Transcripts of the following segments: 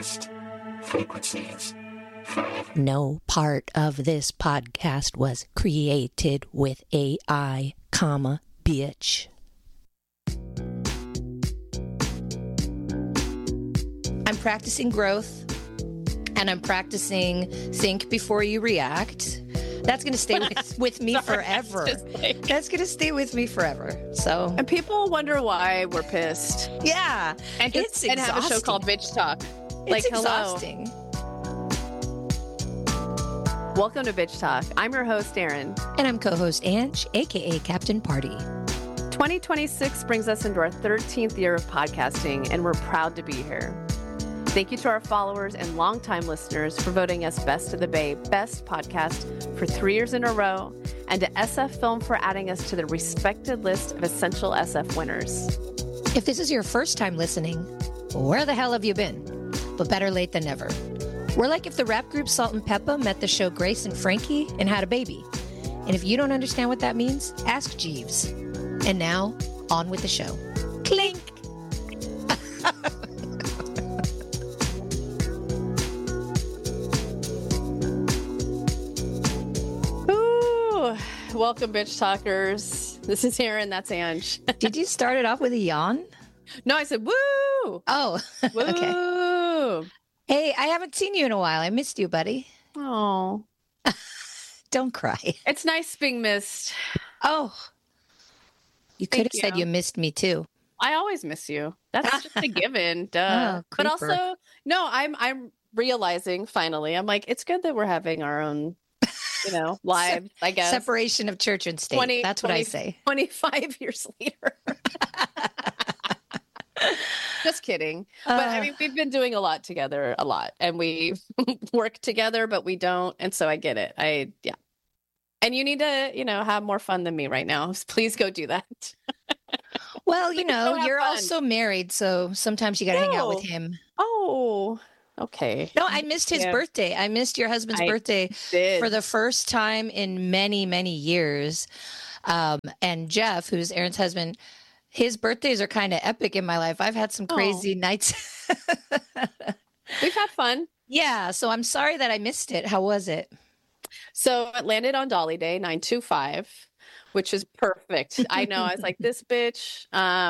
broadcast frequencies. No part of this podcast was created with AI, bitch. I'm practicing growth, and I'm practicing think before you react. That's going to stay with me forever. That's going to stay with me forever. So, and people wonder why we're pissed. Yeah, and have a show called Bitch Talk. It's exhausting. Welcome to Bitch Talk. I'm your host, Erin. And I'm co-host Ange, aka Captain Party. 2026 brings us into our 13th year of podcasting, and we're proud to be here. Thank you to our followers and longtime listeners for voting us Best of the Bay, Best Podcast for 3 years in a row, and to SF Film for adding us to the respected list of Essential SF winners. If this is your first time listening, where the hell have you been? But better late than never. We're like if the rap group Salt and Peppa met the show Grace and Frankie and had a baby. And if you don't understand what that means, ask Jeeves. And now, on with the show. Clink! Welcome, Bitch Talkers. This is Erin. That's Ange. Did you start it off with a yawn? No, I said, woo! Oh, woo! Okay. Hey, I haven't seen you in a while. I missed you, buddy. Oh. Don't cry. It's nice being missed. Oh. You could have said you missed me, too. I always miss you. That's just a given. Duh. Oh, but also, no, I'm realizing finally, I'm like, it's good that we're having our own live, I guess. Separation of church and state. That's what I say. 25 years later. Just kidding. But I mean, we've been doing a lot together, and we work together, but we don't. And so I get it. Yeah. And you need to, have more fun than me right now. Please go do that. Well, you're also married, so sometimes you got to hang out with him. Oh, okay. No, I missed his birthday. I missed your husband's birthday for the first time in many, many years. And Jeff, who's Erin's husband, his birthdays are kind of epic in my life. I've had some crazy nights. We've had fun. Yeah. So I'm sorry that I missed it. How was it? So it landed on Dolly Day, 9/25, which is perfect. I know. I was like, this bitch.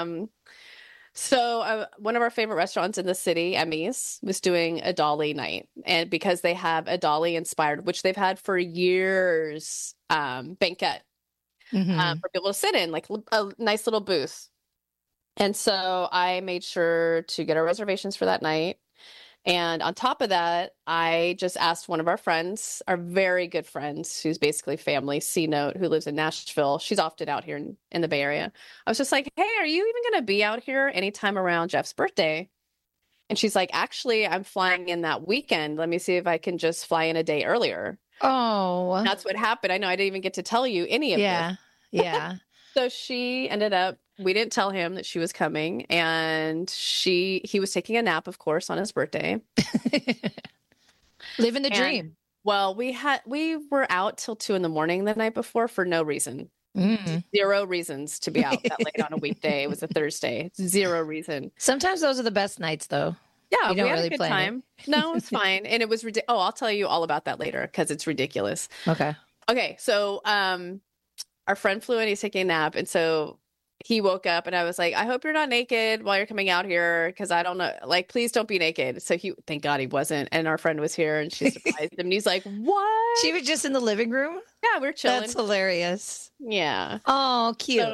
So one of our favorite restaurants in the city, Emmy's, was doing a Dolly night. And because they have a Dolly inspired, which they've had for years, banquet for people to sit in, like a nice little booth. And so I made sure to get our reservations for that night. And on top of that, I just asked one of our friends, our very good friends, who's basically family, C Note, who lives in Nashville. She's often out here in the Bay Area. I was just like, hey, are you even going to be out here anytime around Jeff's birthday? And she's like, actually, I'm flying in that weekend. Let me see if I can just fly in a day earlier. Oh. And that's what happened. I know I didn't even get to tell you any of this. Yeah. So she ended up, we didn't tell him that she was coming, and he was taking a nap, of course, on his birthday. Living the dream. Well, we were out till 2 a.m. the night before for no reason. Zero reasons to be out that late on a weekday. It was a Thursday. Zero reason. Sometimes those are the best nights, though. Yeah, we had a good time. No, it's fine. And it was ridiculous. Oh, I'll tell you all about that later because it's ridiculous. Okay. So, our friend flew in, he's taking a nap. And so he woke up and I was like, I hope you're not naked while you're coming out here. Cause I don't know, like, please don't be naked. So thank God he wasn't. And our friend was here and she surprised him. And he's like, what? She was just in the living room? Yeah, we were chilling. That's hilarious. Yeah. Oh, cute.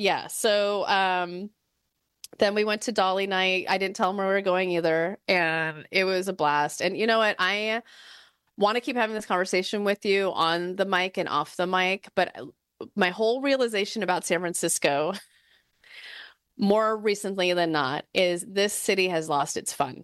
So, then we went to Dolly night. I didn't tell him where we were going either. And it was a blast. And you know what? I want to keep having this conversation with you on the mic and off the mic, but my whole realization about San Francisco, more recently than not, is this city has lost its fun.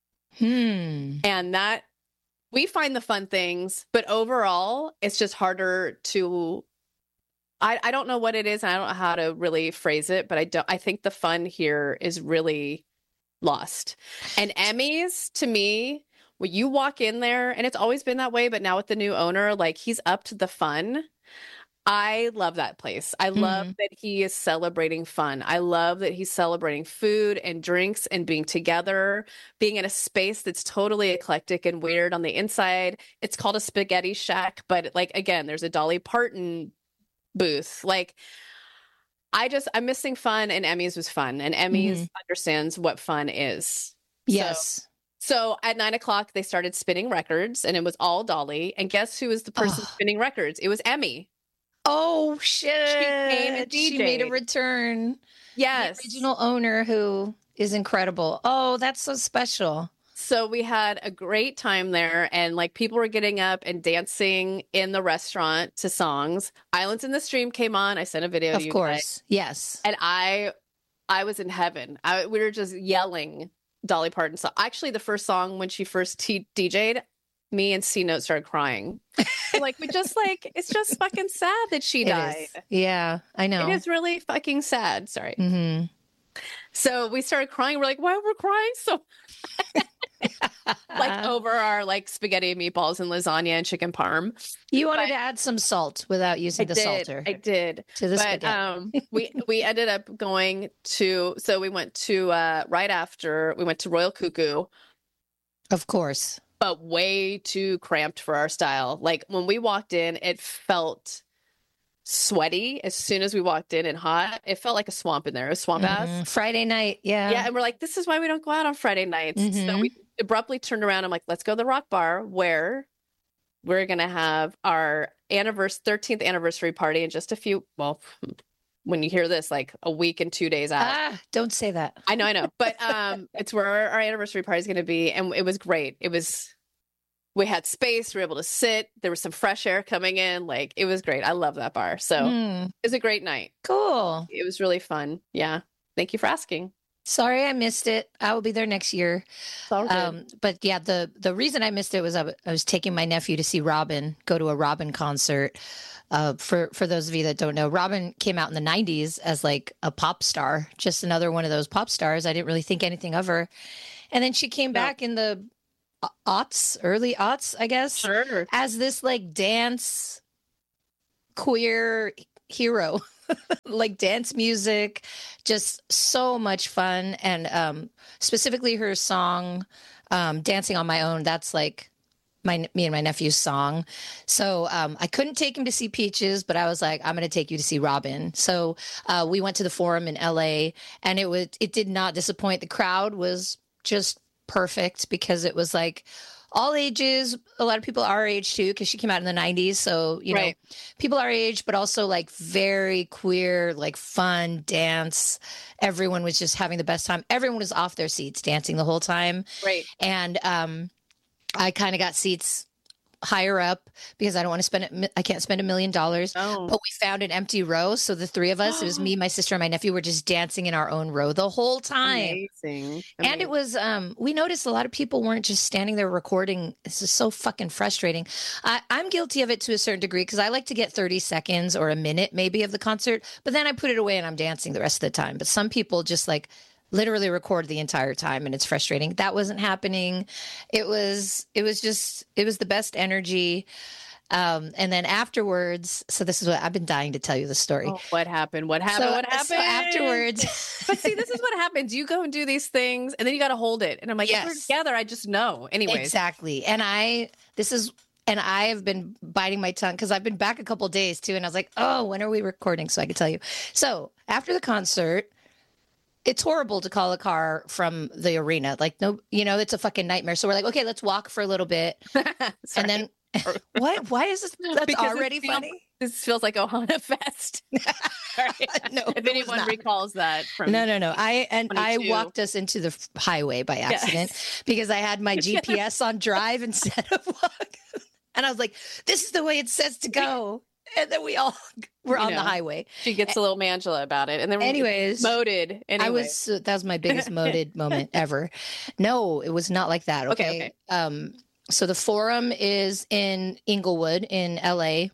And that we find the fun things, but overall, it's just harder to. I don't know what it is, and I don't know how to really phrase it, but I think the fun here is really lost. And Emmy's, to me, when you walk in there, and it's always been that way, but now with the new owner, like, he's upped the fun. I love that place. I love that he is celebrating fun. I love that he's celebrating food and drinks and being together, being in a space that's totally eclectic and weird on the inside. It's called a spaghetti shack, but like, again, there's a Dolly Parton booth. Like, I'm missing fun, and Emmy's was fun, and Emmy's understands what fun is. Yes. So at 9:00, they started spinning records, and it was all Dolly. And guess who was the person spinning records? It was Emmy. Oh, shit. She came and She made a return. Yes. The original owner, who is incredible. Oh, that's so special. So we had a great time there, and like people were getting up and dancing in the restaurant to songs. Islands in the Stream came on. I sent a video to you Of course. guys. Yes. And I was in heaven. We were just yelling Dolly Parton. So actually the first song when she first DJ'd, me and C Note started crying. Like, it's just fucking sad that she died. Yeah, I know. It is really fucking sad. Sorry. Mm-hmm. So we started crying. We're like, why are we crying so like over our like spaghetti and meatballs and lasagna and chicken parm. You wanted to add some salt without using the salter. I did. To the spaghetti. We ended up going to, so we went to right after we went to Royal Cuckoo. Of course. But way too cramped for our style. Like when we walked in, it felt sweaty as soon as we walked in and hot. It felt like a swamp in there. It was swamp ass. Friday night. Yeah. Yeah. And we're like, this is why we don't go out on Friday nights. So we abruptly turned around. I'm like, let's go to the Rock Bar, where we're going to have our 13th anniversary party in just a few, well, when you hear this, like a week and 2 days out. Don't say that. I know. But it's where our anniversary party is going to be. And it was great. We had space. We were able to sit. There was some fresh air coming in. Like, it was great. I love that bar. So it was a great night. Cool. It was really fun. Yeah. Thank you for asking. Sorry I missed it. I will be there next year. But yeah, the reason I missed it was I was taking my nephew to see Robin, go to a Robin concert. For those of you that don't know, Robin came out in the 90s as like a pop star, just another one of those pop stars. I didn't really think anything of her. And then she came back in the early aughts, I guess, sure, as this like dance queer hero. Like dance music, just so much fun. And specifically her song, Dancing on My Own, that's like me and my nephew's song. So I couldn't take him to see Peaches, but I was like, I'm going to take you to see Robin. So we went to the Forum in LA, and it did not disappoint. The crowd was just perfect because it was like all ages, a lot of people our age too, because she came out in the 90s. So, you know, people our age, but also like very queer, like fun dance. Everyone was just having the best time. Everyone was off their seats dancing the whole time. Right. And I kind of got seats higher up because I don't want to I can't spend $1 million. Oh. But we found an empty row. So the three of us, it was me, my sister, and my nephew, were just dancing in our own row the whole time. Amazing. And it was, we noticed a lot of people weren't just standing there recording. This is so fucking frustrating. I'm guilty of it to a certain degree because I like to get 30 seconds or a minute maybe of the concert, but then I put it away and I'm dancing the rest of the time. But some people just like literally record the entire time, and it's frustrating. That wasn't happening. It was the best energy. And then afterwards, so this is what I've been dying to tell you the story. Oh, what happened? What happened? So afterwards. But see, this is what happens. You go and do these things and then you got to hold it. And I'm like, if we're together, I just know. Anyways. Exactly. And I have been biting my tongue because I've been back a couple of days too. And I was like, oh, when are we recording? So I could tell you. So after the concert, it's horrible to call a car from the arena. Like, no, it's a fucking nightmare. So we're like, okay, let's walk for a little bit. And then what? Why is this? That's because already funny. This feels like Ohana Fest. No, if anyone recalls that from no. I walked us into the highway by accident because I had my GPS on drive instead of walk. And I was like, this is the way it says to go. And then we all were on the highway. She gets a little Mangela about it. And then anyways, moded. Anyway. That was my biggest moded moment ever. No, it was not like that. Okay. So the Forum is in Inglewood in LA.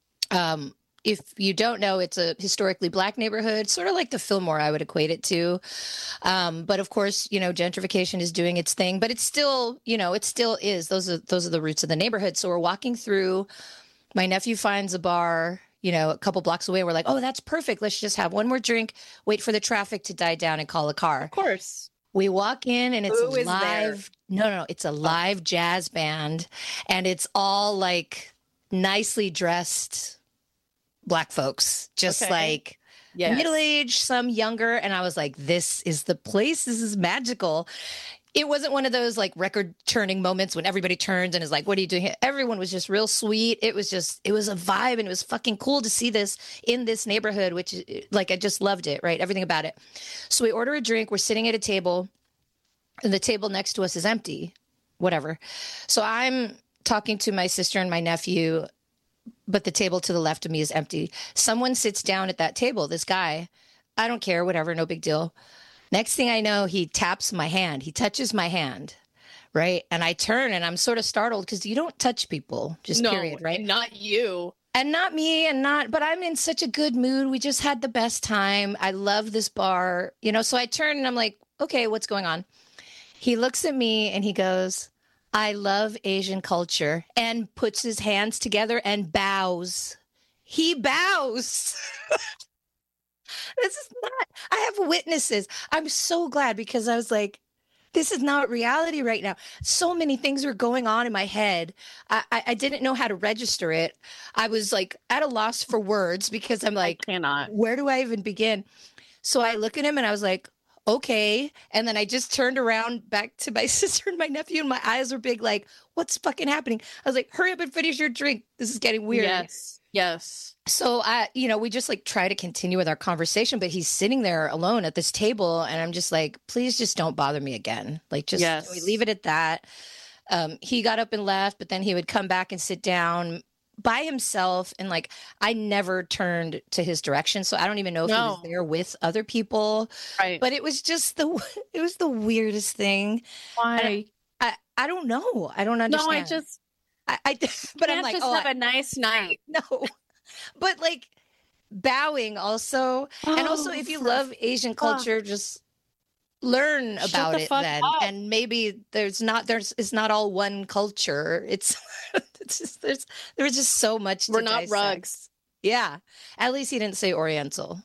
If you don't know, it's a historically Black neighborhood, sort of like the Fillmore, I would equate it to. But of course, gentrification is doing its thing, but it's still, it still is. Those are the roots of the neighborhood. So we're walking through. My nephew finds a bar, a couple blocks away. We're like, oh, that's perfect. Let's just have one more drink, wait for the traffic to die down and call a car. Of course. We walk in and it's Who a is there? live, no, it's a live jazz band, and it's all like nicely dressed Black folks, just Okay. like Yes. middle-aged, some younger. And I was like, this is the place. This is magical. It wasn't one of those like record turning moments when everybody turns and is like, what are you doing here? Everyone was just real sweet. It was a vibe, and it was fucking cool to see this in this neighborhood, which like, I just loved it, right? Everything about it. So we order a drink. We're sitting at a table, and the table next to us is empty, whatever. So I'm talking to my sister and my nephew, but the table to the left of me is empty. Someone sits down at that table, this guy. I don't care, whatever, no big deal. Next thing I know, he taps my hand. He touches my hand, right? And I turn and I'm sort of startled because you don't touch people, just period, right? Not you. And not me, but I'm in such a good mood. We just had the best time. I love this bar, so I turn and I'm like, okay, what's going on? He looks at me and he goes, I love Asian culture, and puts his hands together and bows. He bows. This is not, I have witnesses. I'm so glad, because I was like, this is not reality right now. So many things were going on in my head. I didn't know how to register it. I was like at a loss for words, because I'm like, Cannot. where do I even begin? So I look at him and I was like, okay. And then I just turned around back to my sister and my nephew, and my eyes were big, like, what's fucking happening? I was like, hurry up and finish your drink. This is getting weird. Yes. So we just like try to continue with our conversation, but he's sitting there alone at this table, and I'm just like, please just don't bother me again. Like, just can we leave it at that? He got up and left, but then he would come back and sit down by himself, and like, I never turned to his direction, so I don't even know if he was there with other people. Right. But it was just it was the weirdest thing. Why? I don't know. I don't understand. No, but I'm like, just have a nice night. No, but like bowing also. And also, if you love Asian culture, just learn about it then. Up. And maybe it's not all one culture. It's just, there's just so much to We're not dissect. rugs. Yeah. At least he didn't say Oriental.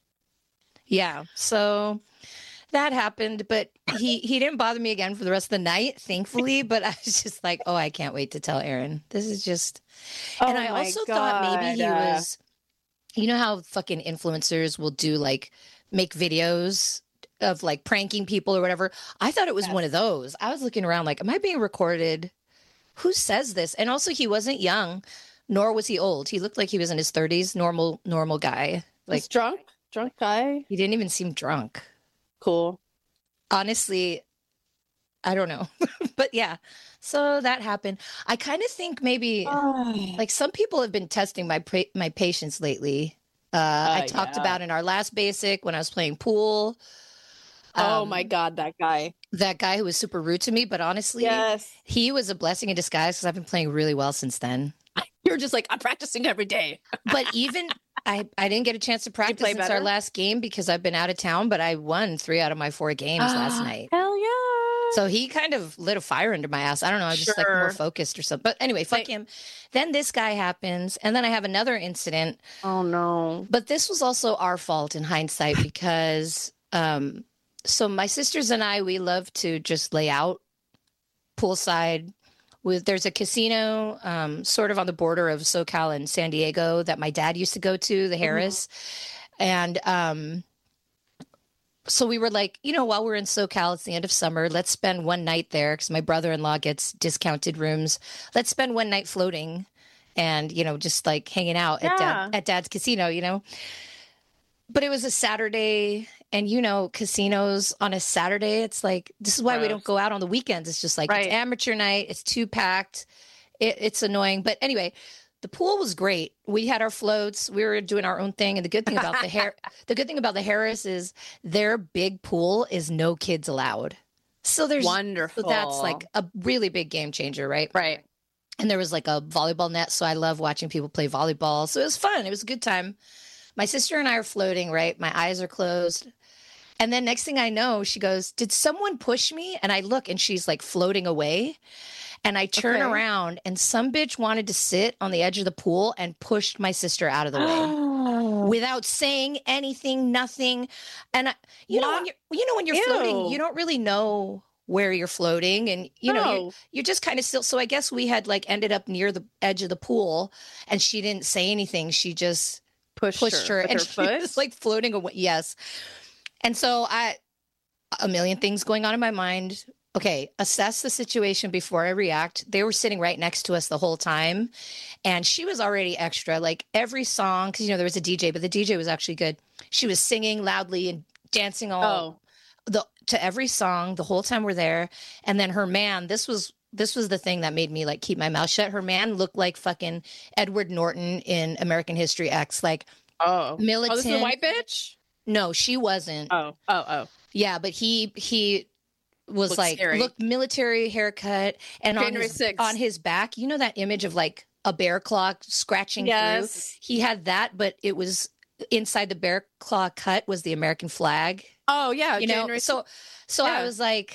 Yeah. So that happened, but he didn't bother me again for the rest of the night, thankfully. But I was just like, oh, I can't wait to tell Aaron. This is just, and I also thought maybe he was, how fucking influencers will do like make videos of like pranking people or whatever. I thought it was one of those. I was looking around like, am I being recorded? Who says this? And also, he wasn't young, nor was he old. He looked like he was in his 30s, normal guy. Like, drunk guy. He didn't even seem drunk. Cool. Honestly, I don't know. But yeah, so that happened. I kind of think maybe like some people have been testing my patience lately. I talked about in our last basic when I was playing pool. Oh my God, that guy who was super rude to me. But honestly, he was a blessing in disguise, because I've been playing really well since then. You're just like, I'm practicing every day. But even I didn't get a chance to practice since our last game because I've been out of town, but I won 3 out of my 4 games last night. Hell yeah. So he kind of lit a fire under my ass. I don't know. I'm just like more focused or something. But anyway, fuck him. Then this guy happens. And then I have another incident. Oh no. But this was also our fault in hindsight, because so my sisters and I, we love to just lay out poolside. There's a casino sort of on the border of SoCal and San Diego that my dad used to go to, the Harris. And so we were like, while we're in SoCal, it's the end of summer, let's spend one night there, because my brother-in-law gets discounted rooms. Let's spend one night floating and, just like hanging out at Dad's casino, But it was a Saturday, and casinos on a Saturday, it's like, this is why we don't go out on the weekends. It's just like, it's amateur night. It's too packed. It's annoying. But anyway, the pool was great. We had our floats. We were doing our own thing. And the good thing about the Harris is their big pool is no kids allowed. So there's wonderful. So that's like a really big game changer, right? Right. And there was like a volleyball net. So I love watching people play volleyball. So it was fun. It was a good time. My sister and I are floating, right? My eyes are closed. And then next thing I know, she goes, "Did someone push me?" And I look and she's like floating away. And I turn Okay. around and some bitch wanted to sit on the edge of the pool and pushed my sister out of the way without saying anything, nothing. And when you're floating, you Ew. don't really know where you're floating, and No. you're just kind of still. So I guess we had like ended up near the edge of the pool, and she didn't say anything. She just pushed her, with and her she foot. was like floating away. Yes. And so a million things going on in my mind. Okay, assess the situation before I react. They were sitting right next to us the whole time, and she was already extra. Like every song, because there was a DJ, but the DJ was actually good. She was singing loudly and dancing to every song the whole time we're there. And then her man, this was the thing that made me like keep my mouth shut. Her man looked like fucking Edward Norton in American History X, like militant. Oh, this is a white bitch? No, she wasn't. Oh. Yeah, but he was Looks like scary. looked military haircut, and January 6th. on his back, that image of like a bear claw scratching through. Yes. He had that, but it was inside the bear claw cut was the American flag. Oh yeah, January. So Yeah. I was like,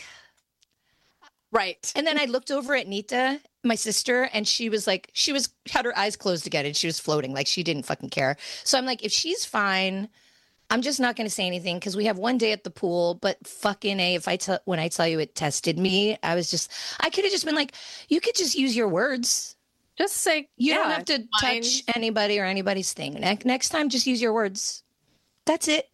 right. and then I looked over at Nita, my sister, and she had her eyes closed again, and she was floating like she didn't fucking care. So I'm like, if she's fine, I'm just not going to say anything because we have one day at the pool. But fucking A, when I tell you it tested me, I could have just been like, you could just use your words. Just say You don't have to touch anybody or anybody's thing. Next time, just use your words. That's it,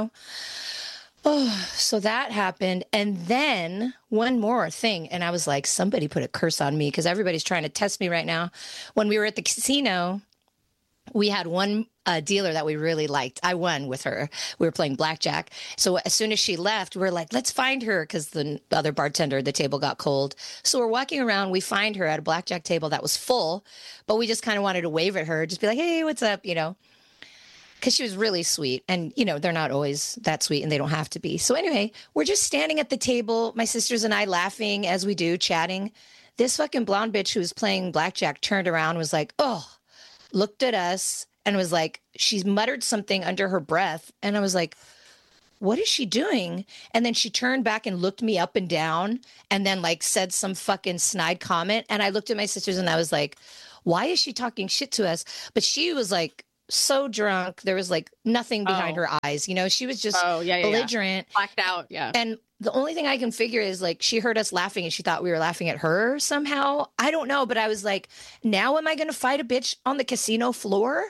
Oh, so that happened. And then one more thing. And I was like, somebody put a curse on me because everybody's trying to test me right now. When we were at the casino, we had one dealer that we really liked. I won with her. We were playing blackjack. So as soon as she left, we were like, let's find her because the other bartender at the table got cold. So we're walking around. We find her at a blackjack table that was full, but we just kind of wanted to wave at her, just be like, hey, what's up? Because she was really sweet. And, they're not always that sweet and they don't have to be. So anyway, we're just standing at the table, my sisters and I laughing as we do, chatting. This fucking blonde bitch who was playing blackjack turned around and was like, oh, looked at us and was like, she's muttered something under her breath. And I was like, what is she doing? And then she turned back and looked me up and down and then like said some fucking snide comment. And I looked at my sisters and I was like, why is she talking shit to us? But she was like so drunk. There was like nothing behind her eyes. She was just belligerent. Blacked out. Yeah. And the only thing I can figure is like she heard us laughing and she thought we were laughing at her somehow. I don't know, but I was like, now am I going to fight a bitch on the casino floor?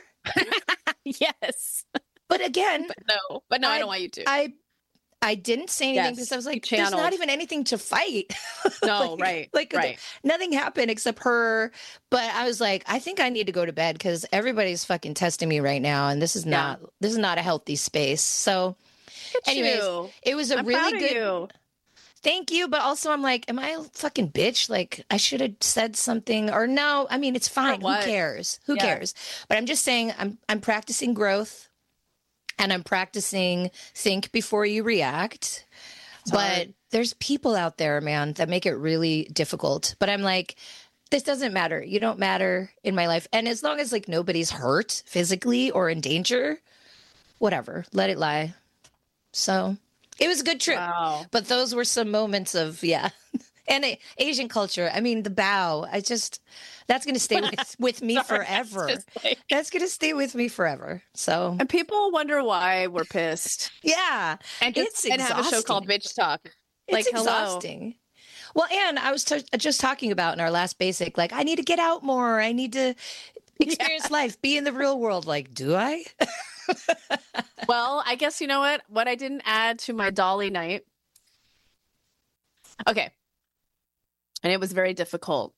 Yes. But again, but no, I don't want you to. I didn't say anything because I was like, there's not even anything to fight. No, right. Nothing happened except her. But I was like, I think I need to go to bed because everybody's fucking testing me right now, and this is not a healthy space. So, anyways, it was a really good. Thank you, but also I'm like, am I a fucking bitch? Like I should have said something, or no? I mean, it's fine. Who cares? Who cares? But I'm just saying, I'm practicing growth. And I'm practicing think before you react. But there's people out there, man, that make it really difficult. But I'm like, this doesn't matter. You don't matter in my life. And as long as like nobody's hurt physically or in danger, whatever, let it lie. So it was a good trip. Wow. But those were some moments of, And Asian culture. I mean, the bow. That's going to stay with me forever. That's going to stay with me forever. So, and people wonder why we're pissed. Yeah, and have a show called Bitch Talk. It's exhausting. Well, and I was just talking about in our last basic, like I need to get out more. I need to experience life, be in the real world. Like, do I? Well, I guess you know what? What I didn't add to my Dolly night. Okay. And it was very difficult.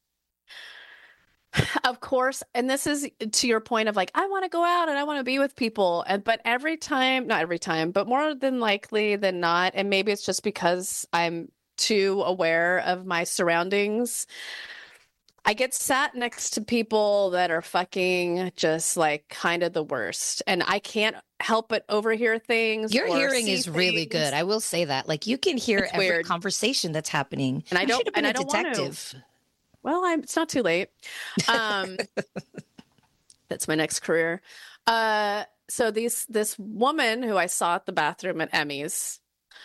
Of course, and this is to your point of like, I want to go out and I want to be with people. But not every time, but more than likely than not, and maybe it's just because I'm too aware of my surroundings, I get sat next to people that are fucking just like kind of the worst. And I can't help but overhear things. Your hearing is really good. I will say that. Like you can hear every conversation that's happening. And I don't detective. Want to. Well, it's not too late. That's my next career. So this woman who I saw at the bathroom at Emmy's,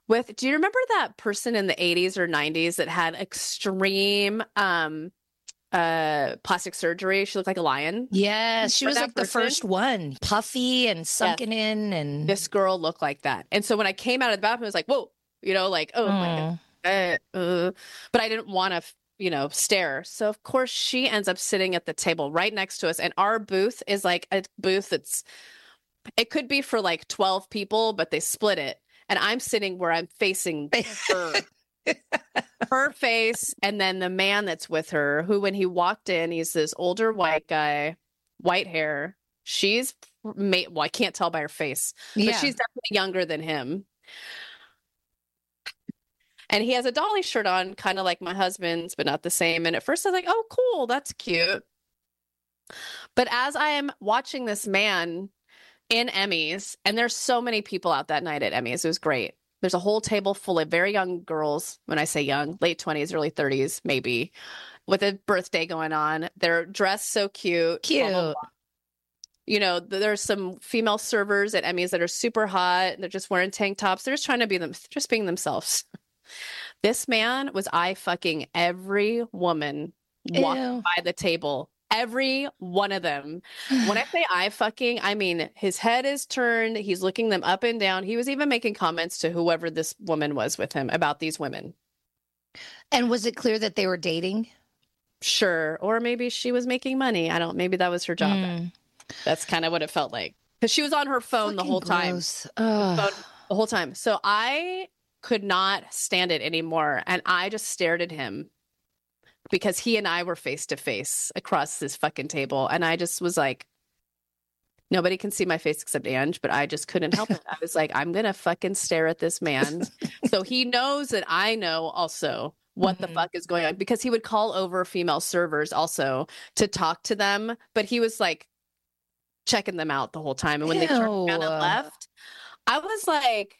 Do you remember that person in the 80s or 90s that had extreme plastic surgery? She looked like a lion. Yes, she was that like the person? first one, puffy and sunken in, and This girl looked like that. And so when I came out of the bathroom, I was like, whoa, like, oh my God. But I didn't want to, stare. So of course she ends up sitting at the table right next to us. And our booth is like a booth it could be for like 12 people, but they split it. And I'm sitting where I'm facing her face. And then the man that's with her, who when he walked in, he's this older white guy, white hair. She's well, I can't tell by her face, but she's definitely younger than him. And he has a Dolly shirt on, kind of like my husband's, but not the same. And at first I was like, oh, cool, that's cute. But as I am watching this man in Emmys, and there's so many people out that night at Emmys, it was great. There's a whole table full of very young girls. When I say young, late 20s, early 30s, maybe, with a birthday going on. They're dressed so cute. cute. Blah, blah, blah. There's some female servers at Emmys that are super hot. They're just wearing tank tops. They're just trying to be just being themselves. This man was eye fucking every woman walking by the table. Every one of them. When I say eye fucking, I mean his head is turned. He's looking them up and down. He was even making comments to whoever this woman was with him about these women. And was it clear that they were dating? Sure. Or maybe she was making money. Maybe that was her job. That's kind of what it felt like. Because she was on her phone the whole time. The whole time. So I could not stand it anymore. And I just stared at him. Because he and I were face to face across this fucking table. And I just was like, nobody can see my face except Ange, but I just couldn't help it. I was like, I'm going to fucking stare at this man. So he knows that I know also what the fuck is going on, because he would call over female servers also to talk to them. But he was like checking them out the whole time. And when they turned around and left, I was like,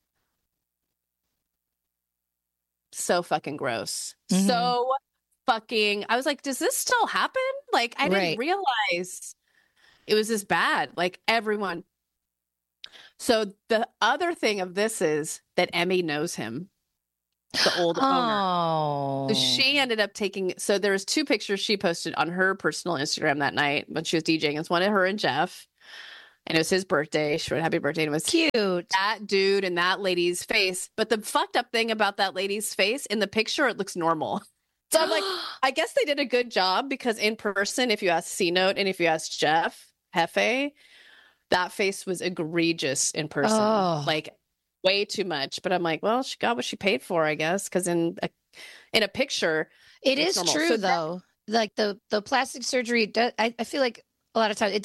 so fucking gross. So fucking, I was like, does this still happen? Like, I didn't realize it was this bad. Like, everyone. So the other thing of this is that Emmy knows him, the old owner. So she ended up so there was 2 pictures she posted on her personal Instagram that night when she was DJing. It's one of her and Jeff. And it was his birthday. She wrote happy birthday. And it was cute. That dude and that lady's face. But the fucked up thing about that lady's face, in the picture, it looks normal. So I'm like, I guess they did a good job, because in person, if you ask C-Note and if you ask Jeff Hefe, that face was egregious in person. Like, way too much. But I'm like, well, she got what she paid for, I guess, because in a picture, it is normal. True, though. Like the plastic surgery, I feel like a lot of times